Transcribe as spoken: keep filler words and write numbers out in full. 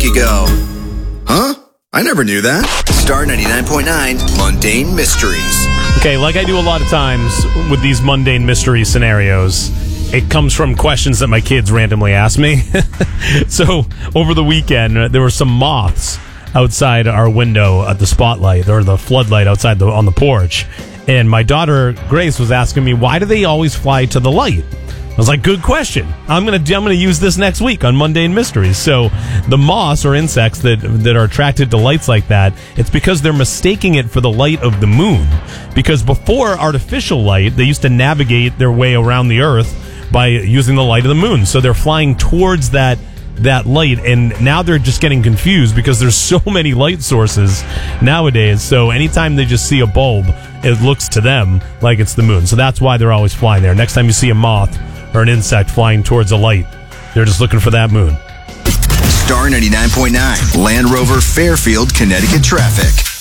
week ago. Huh? I never knew that. Star ninety-nine point nine, Mundane Mysteries. Okay, like I do a lot of times with these mundane mystery scenarios, it comes from questions that my kids randomly ask me. So, over the weekend, uh, there were some moths outside our window at the spotlight, or the floodlight outside the on the porch. And my daughter, Grace, was asking me, why do they always fly to the light? I was like, good question. I'm gonna I'm gonna use this next week on Mundane Mysteries. So the moths or insects that that are attracted to lights like that, it's because they're mistaking it for the light of the moon. Because before artificial light, they used to navigate their way around the Earth by using the light of the moon. So they're flying towards that that light, and now they're just getting confused because there's so many light sources nowadays. So anytime they just see a bulb, it looks to them like it's the moon. So that's why they're always flying there. Next time you see a moth or an insect flying towards a light, they're just looking for that moon. Star ninety-nine point nine, Land Rover Fairfield, Connecticut traffic.